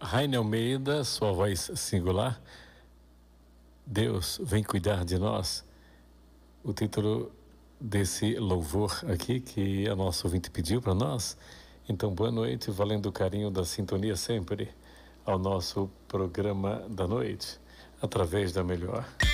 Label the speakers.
Speaker 1: Raine Almeida, sua voz singular. Deus vem cuidar de nós. O título desse louvor aqui que a nossa ouvinte pediu para nós. Então, boa noite, valendo o carinho da sintonia sempre ao nosso programa da noite, através da Melhor.